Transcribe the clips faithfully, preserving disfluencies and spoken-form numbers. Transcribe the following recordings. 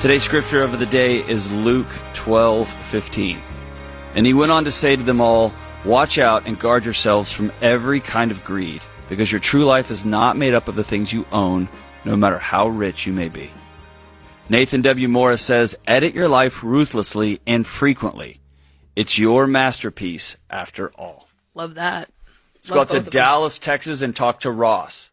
Today's scripture of the day is Luke twelve fifteen. And he went on to say to them all, "Watch out and guard yourselves from every kind of greed, because your true life is not made up of the things you own, no matter how rich you may be." Nathan W. Morris says, "Edit your life ruthlessly and frequently. It's your masterpiece after all." Love that. Let's go out to Dallas, Texas, and talk to Ross.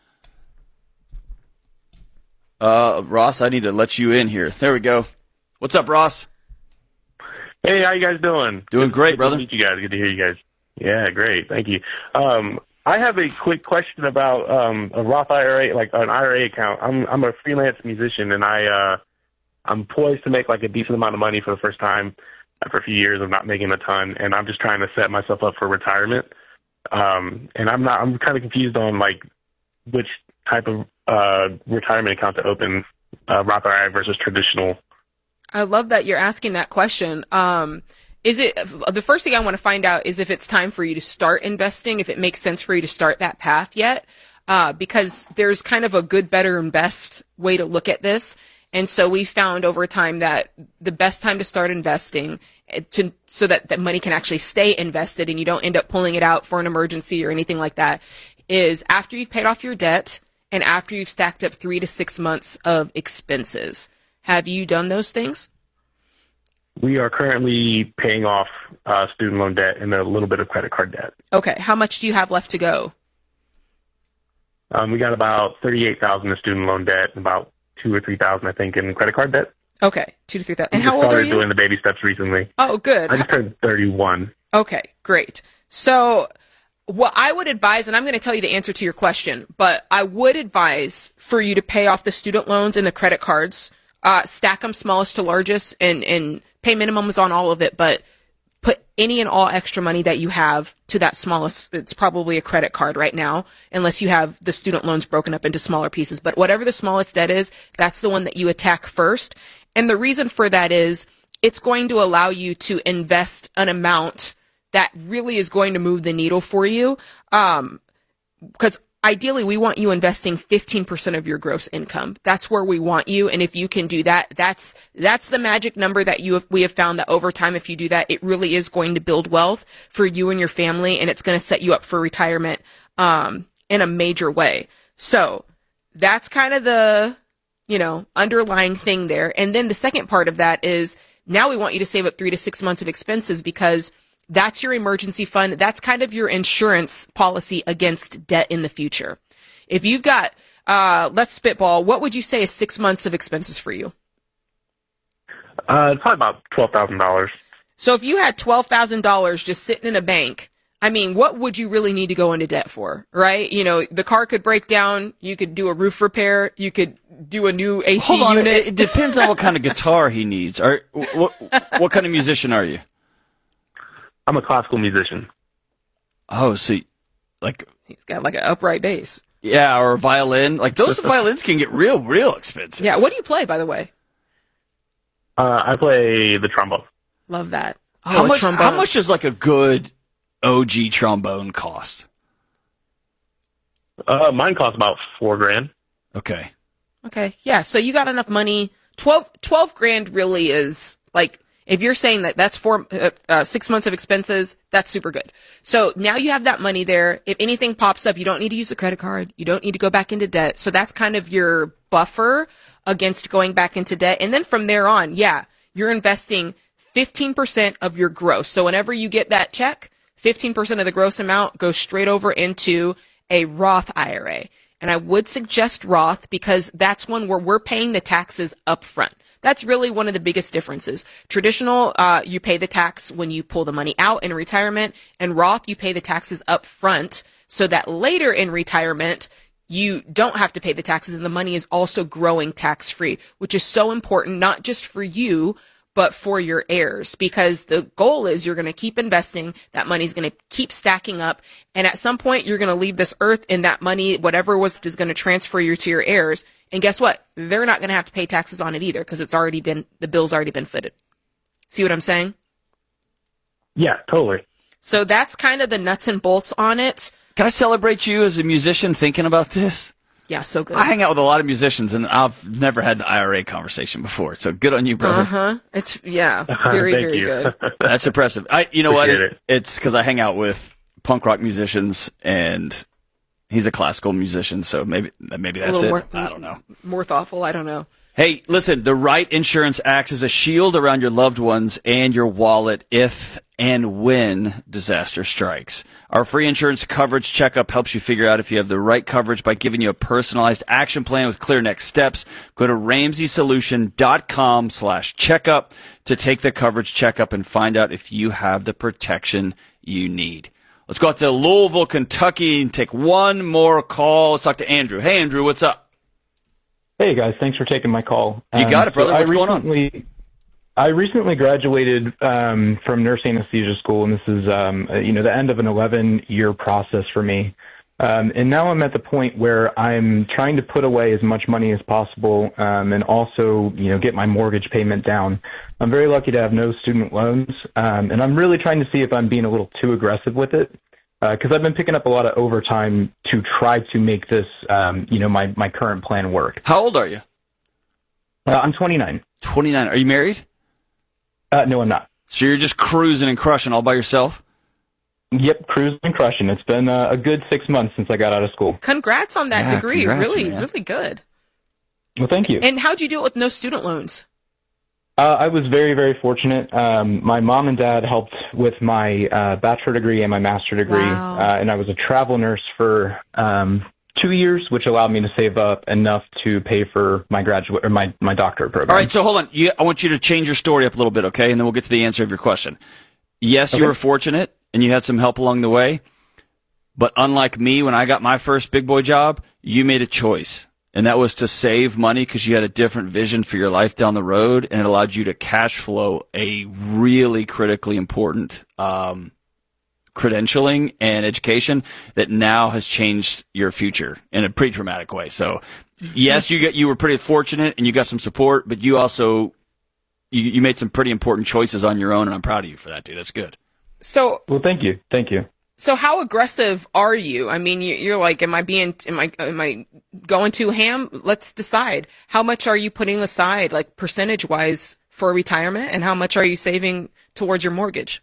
Uh, Ross, I need to let you in here. There we go. What's up, Ross? Hey, how you guys doing? Doing great, Good brother. to meet you guys. Good to hear you guys. Yeah, great. Thank you. Um, I have a quick question about um, a Roth I R A, like an I R A account. I'm I'm a freelance musician, and I uh, I'm poised to make like a decent amount of money for the first time after a few years of not making a ton, and I'm just trying to set myself up for retirement. Um, and I'm not. I'm kind of confused on like which type of uh, retirement account to open, uh, Roth I R A versus traditional. I love that you're asking that question. Um, is it the first thing I want to find out is if it's time for you to start investing, if it makes sense for you to start that path yet, uh, because there's kind of a good, better, and best way to look at this. And so we found over time that the best time to start investing to, so that that money can actually stay invested and you don't end up pulling it out for an emergency or anything like that is after you've paid off your debt and after you've stacked up three to six months of expenses. Have you done those things? We are currently paying off uh, student loan debt and a little bit of credit card debt. Okay. How much do you have left to go? Um, we got about thirty-eight thousand in student loan debt and about two or three thousand, I think, in credit card debt. Okay, two to three thousand. And we how old are started you? doing the baby steps recently. Oh, good. I just turned thirty-one. Okay, great. So what I would advise, and I'm going to tell you the answer to your question, but I would advise for you to pay off the student loans and the credit cards, uh, stack them smallest to largest, and, and pay minimums on all of it, but put any and all extra money that you have to that smallest. It's probably a credit card right now, unless you have the student loans broken up into smaller pieces. But whatever the smallest debt is, that's the one that you attack first. And the reason for that is it's going to allow you to invest an amount that really is going to move the needle for you. Um, because ideally we want you investing fifteen percent of your gross income. That's where we want you. And if you can do that, that's, that's the magic number that you have, we have found that over time, if you do that, it really is going to build wealth for you and your family. And it's going to set you up for retirement, um, in a major way. So that's kind of the, you know, underlying thing there. And then the second part of that is now we want you to save up three to six months of expenses because that's your emergency fund. That's kind of your insurance policy against debt in the future. If you've got, uh, let's spitball, what would you say is six months of expenses for you? Uh, it's probably about twelve thousand dollars. So if you had twelve thousand dollars just sitting in a bank, I mean, what would you really need to go into debt for, right? You know, the car could break down. You could do a roof repair. You could do a new A C Hold on, unit. it, it depends on what kind of guitar he needs. Are, what, what kind of musician are you? I'm a classical musician. Oh, so, like... He's got like an upright bass. Yeah, or a violin. Like, those violins can get real, real expensive. Yeah, what do you play, by the way? Uh, I play the trombone. Love that. Oh, how, much, trombone. how much does, like, a good O G trombone cost? Uh, mine costs about four grand. Okay. Okay, yeah, so you got enough money. twelve, twelve grand really is, like... If you're saying that that's four, uh, uh, six months of expenses, that's super good. So now you have that money there. If anything pops up, you don't need to use a credit card. You don't need to go back into debt. So that's kind of your buffer against going back into debt. And then from there on, yeah, you're investing fifteen percent of your gross. So whenever you get that check, fifteen percent of the gross amount goes straight over into a Roth I R A. And I would suggest Roth because that's one where we're paying the taxes up front. That's really one of the biggest differences. Traditional, uh, you pay the tax when you pull the money out in retirement, and Roth, you pay the taxes up front so that later in retirement, you don't have to pay the taxes and the money is also growing tax-free, which is so important, not just for you, but for your heirs, because the goal is you're going to keep investing. That money's going to keep stacking up. And at some point, you're going to leave this earth and that money, whatever was, is going to transfer you to your heirs. And guess what? They're not going to have to pay taxes on it either because it's already been, the bill's already been footed. See what I'm saying? Yeah, totally. So that's kind of the nuts and bolts on it. Can I celebrate you as a musician thinking about this? Yeah, so good. I hang out with a lot of musicians, and I've never had the I R A conversation before. So good on you, brother. Uh huh. It's yeah, very Thank very you. good. That's impressive. I, you know what? Appreciate It, it's because I hang out with punk rock musicians, and he's a classical musician, so maybe maybe that's it. More, I don't know. More thoughtful. I don't know. Hey, listen, the right insurance acts as a shield around your loved ones and your wallet if and when disaster strikes. Our free insurance coverage checkup helps you figure out if you have the right coverage by giving you a personalized action plan with clear next steps. Go to ramsey solution dot com slash checkup to take the coverage checkup and find out if you have the protection you need. Let's go out to Louisville, Kentucky, and take one more call. Let's talk to Andrew. Hey, Andrew, what's up? Hey guys, thanks for taking my call. You got it, brother. So What's I going on? recently, I recently graduated um, from nurse anesthesia school, and this is um, you know the end of an eleven-year process for me. Um, and now I'm at the point where I'm trying to put away as much money as possible, um, and also you know get my mortgage payment down. I'm very lucky to have no student loans, um, and I'm really trying to see if I'm being a little too aggressive with it. Because uh, I've been picking up a lot of overtime to try to make this, um, you know, my, my current plan work. How old are you? Uh, I'm twenty-nine. twenty-nine. Are you married? Uh, no, I'm not. So you're just cruising and crushing all by yourself? Yep, cruising and crushing. It's been uh, a good six months since I got out of school. Congrats on that Yeah, degree. congrats, really, man. really good. Well, thank you. And how'd you do it with no student loans? Uh, I was very, very fortunate. Um, my mom and dad helped with my uh, bachelor degree and my master degree, Wow. uh, and I was a travel nurse for um, two years, which allowed me to save up enough to pay for my graduate or my, my doctorate program. All right, so hold on. You, I want you to change your story up a little bit, okay? And then we'll get to the answer of your question. Yes, Okay. you were fortunate, and you had some help along the way. But unlike me, when I got my first big boy job, you made a choice. And that was to save money because you had a different vision for your life down the road, and it allowed you to cash flow a really critically important um, credentialing and education that now has changed your future in a pretty dramatic way. So, yes, you get you were pretty fortunate and you got some support, but you also you, you made some pretty important choices on your own, and I'm proud of you for that, dude. That's good. So, Well, thank you. Thank you. so how aggressive are you? I mean, you, you're like, am I being, am I, am I going too ham? Let's decide. How much are you putting aside, like percentage wise, for retirement, and how much are you saving towards your mortgage?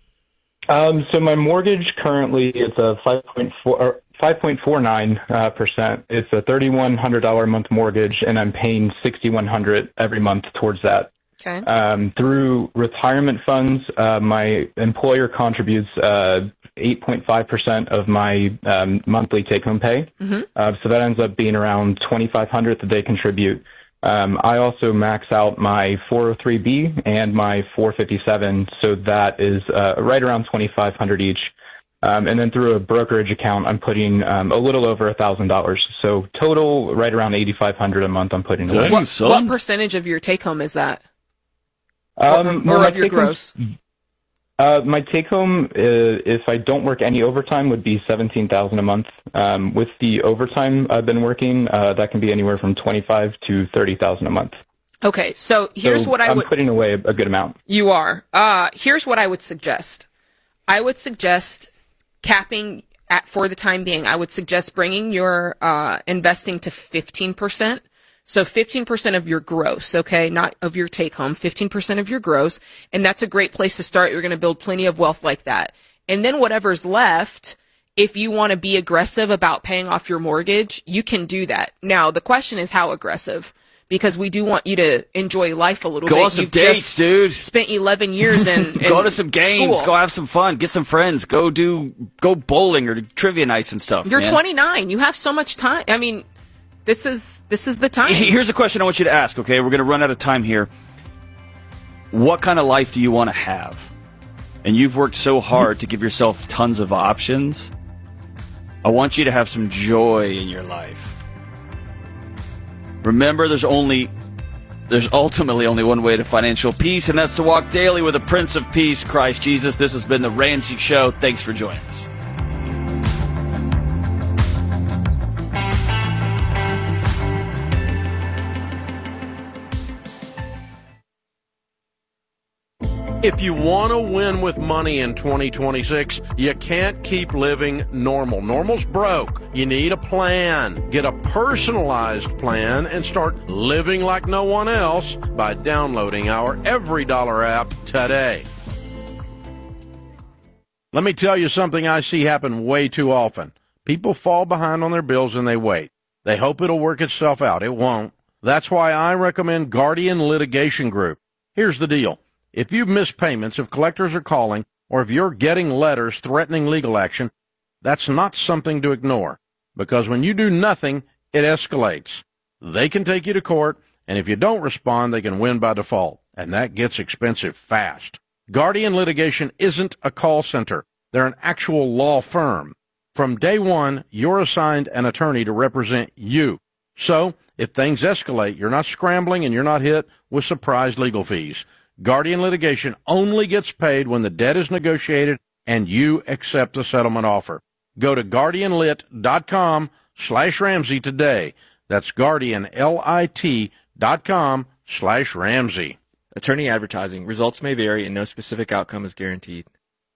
Um, so my mortgage currently is a five point four or five point four nine uh, percent. It's a thirty-one hundred dollar a month mortgage, and I'm paying sixty-one hundred every month towards that. Okay. Um, through retirement funds, uh, my employer contributes uh, eight point five percent of my um, monthly take-home pay. Mm-hmm. Uh, so that ends up being around twenty-five hundred dollars that they contribute. Um, I also max out my four oh three B and my four fifty-seven, so that is uh, right around twenty-five hundred dollars each. Um, and then through a brokerage account, I'm putting um, a little over one thousand dollars. So total, right around eighty-five hundred dollars a month I'm putting away. Dang. What, son. what percentage of your take home is that? Um, or well, my of your take-home- gross? Uh, my take home, uh, if I don't work any overtime, would be seventeen thousand dollars a month. Um, with the overtime I've been working, uh, that can be anywhere from twenty-five to thirty thousand dollars a month. Okay, so here's So what I I'm would. putting away a, a good amount. You are. Uh, here's what I would suggest. I would suggest capping at, for the time being, I would suggest bringing your, uh, investing to fifteen percent. So fifteen percent of your gross, okay? Not of your take home, fifteen percent of your gross. And that's a great place to start. You're going to build plenty of wealth like that. And then whatever's left, if you want to be aggressive about paying off your mortgage, you can do that. Now, the question is how aggressive? Because we do want you to enjoy life a little Go bit. on some You've dates, just dude. spent eleven years in, in Go to some games. school. Go have some fun. Get some friends. Go do go bowling or trivia nights and stuff. You're man. twenty-nine. You have so much time. I mean, this is this is the time. Here's a question I want you to ask, okay? We're going to run out of time here. What kind of life do you want to have? And you've worked so hard to give yourself tons of options. I want you to have some joy in your life. Remember, there's only there's ultimately only one way to financial peace, and that's to walk daily with the Prince of Peace, Christ Jesus. This has been the Ramsey Show. Thanks for joining us. If you want to win with money in twenty twenty-six, you can't keep living normal. Normal's broke. You need a plan. Get a personalized plan and start living like no one else by downloading our Every Dollar app today. Let me tell you something I see happen way too often. People fall behind on their bills and they wait. They hope it'll work itself out. It won't. That's why I recommend Guardian Litigation Group. Here's the deal. If you've missed payments, if collectors are calling, or if you're getting letters threatening legal action, that's not something to ignore. Because when you do nothing, it escalates. They can take you to court, and if you don't respond, they can win by default. And that gets expensive fast. Guardian Litigation isn't a call center. They're an actual law firm. From day one, you're assigned an attorney to represent you. So, if things escalate, you're not scrambling and you're not hit with surprise legal fees. Guardian Litigation only gets paid when the debt is negotiated and you accept the settlement offer. Go to guardianlit.com slash Ramsey today. That's guardianlit dot com slash Ramsey. Attorney advertising. Results may vary and no specific outcome is guaranteed.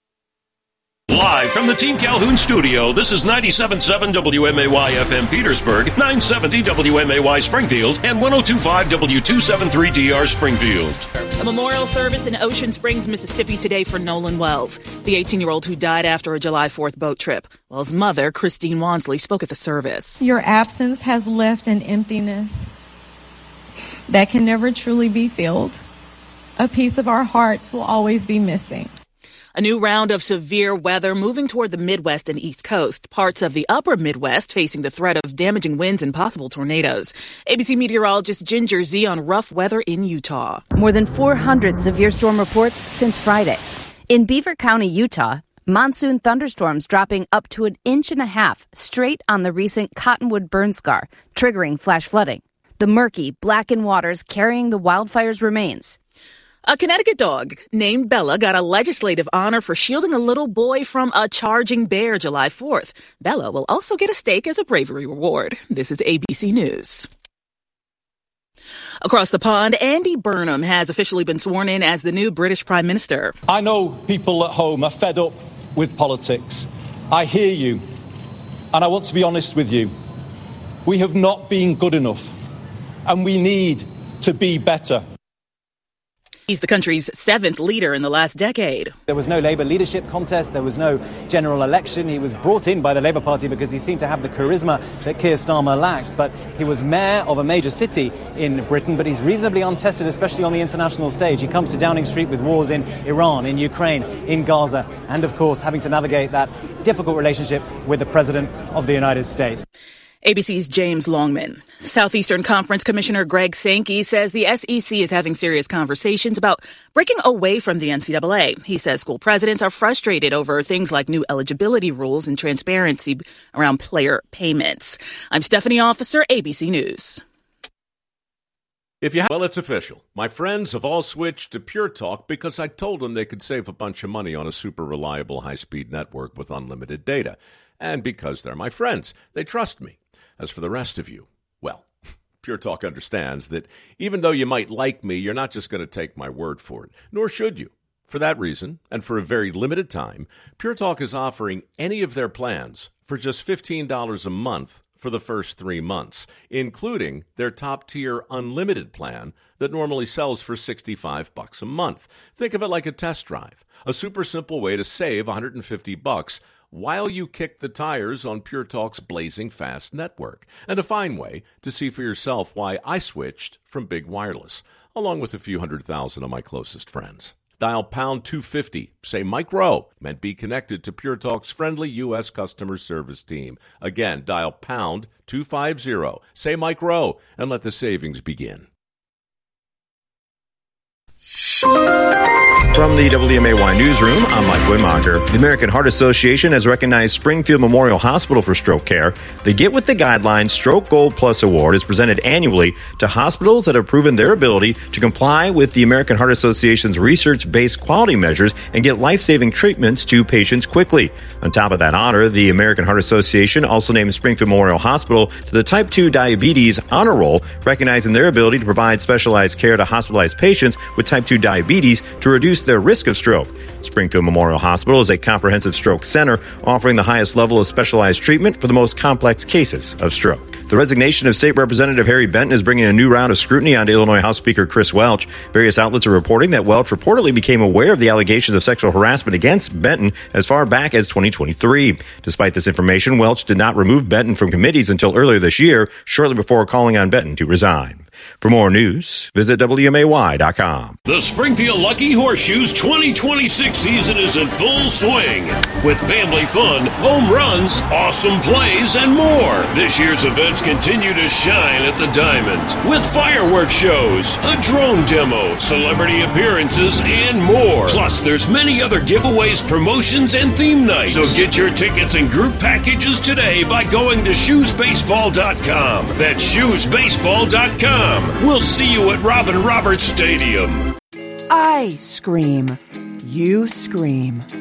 Live from the Team Calhoun studio, this is ninety-seven point seven W M A Y F M Petersburg, nine seventy W M A Y Springfield, and one oh two point five W two seventy-three D R Springfield. A memorial service in Ocean Springs, Mississippi today for Nolan Wells, the eighteen-year-old who died after a July fourth boat trip. Wells' mother, Christine Wansley, spoke at the service. Your absence has left an emptiness that can never truly be filled. A piece of our hearts will always be missing. A new round of severe weather moving toward the Midwest and East Coast. Parts of the upper Midwest facing the threat of damaging winds and possible tornadoes. A B C meteorologist Ginger Z on rough weather in Utah. More than four hundred severe storm reports since Friday. In Beaver County, Utah, monsoon thunderstorms dropping up to an inch and a half straight on the recent Cottonwood burn scar, triggering flash flooding. The murky, blackened waters carrying the wildfire's remains. A Connecticut dog named Bella got a legislative honor for shielding a little boy from a charging bear July fourth. Bella will also get a steak as a bravery reward. This is A B C News. Across the pond, Andy Burnham has officially been sworn in as the new British Prime Minister. I know people at home are fed up with politics. I hear you, and I want to be honest with you. We have not been good enough, and we need to be better. He's the country's seventh leader in the last decade. There was no Labour leadership contest. There was no general election. He was brought in by the Labour Party because he seemed to have the charisma that Keir Starmer lacks. But he was mayor of a major city in Britain, but he's reasonably untested, especially on the international stage. He comes to Downing Street with wars in Iran, in Ukraine, in Gaza, and, of course, having to navigate that difficult relationship with the President of the United States. A B C's James Longman. Southeastern Conference Commissioner Greg Sankey says the S E C is having serious conversations about breaking away from the N C double A. He says school presidents are frustrated over things like new eligibility rules and transparency around player payments. I'm Stephanie Officer, A B C News. If you have, well, it's official. My friends have all switched to Pure Talk because I told them they could save a bunch of money on a super reliable high-speed network with unlimited data. And because they're my friends, they trust me. As for the rest of you, well, Pure Talk understands that even though you might like me, you're not just going to take my word for it, nor should you. For that reason, and for a very limited time, Pure Talk is offering any of their plans for just fifteen dollars a month for the first three months, including their top-tier unlimited plan that normally sells for sixty-five bucks a month. Think of it like a test drive, a super simple way to save one hundred fifty bucks while you kick the tires on Pure Talk's blazing fast network, and a fine way to see for yourself why I switched from big wireless, along with a few hundred thousand of my closest friends. Dial pound two fifty, say Mike Rowe, and be connected to Pure Talk's friendly U S customer service team. Again, dial pound two fifty, say Mike Rowe, and let the savings begin. From the W M A Y Newsroom, I'm Mike Wimmacher. The American Heart Association has recognized Springfield Memorial Hospital for stroke care. The Get With the Guidelines Stroke Gold Plus Award is presented annually to hospitals that have proven their ability to comply with the American Heart Association's research-based quality measures and get life-saving treatments to patients quickly. On top of that honor, the American Heart Association also named Springfield Memorial Hospital to the Type two Diabetes Honor Roll, recognizing their ability to provide specialized care to hospitalized patients with Type two diabetes to reduce their risk of stroke. Springfield Memorial Hospital is a comprehensive stroke center offering the highest level of specialized treatment for the most complex cases of stroke. The resignation of State Representative Harry Benton is bringing a new round of scrutiny onto Illinois House Speaker Chris Welch. Various outlets are reporting that Welch reportedly became aware of the allegations of sexual harassment against Benton as far back as twenty twenty-three. Despite this information, Welch did not remove Benton from committees until earlier this year, shortly before calling on Benton to resign. For more news, visit W M A Y dot com. The Springfield Lucky Horseshoes twenty twenty-six season is in full swing with family fun, home runs, awesome plays, and more. This year's events continue to shine at the Diamond with fireworks shows, a drone demo, celebrity appearances, and more. Plus, there's many other giveaways, promotions, and theme nights. So get your tickets and group packages today by going to shoes baseball dot com. That's shoes baseball dot com. We'll see you at Robin Roberts Stadium. I scream. You scream.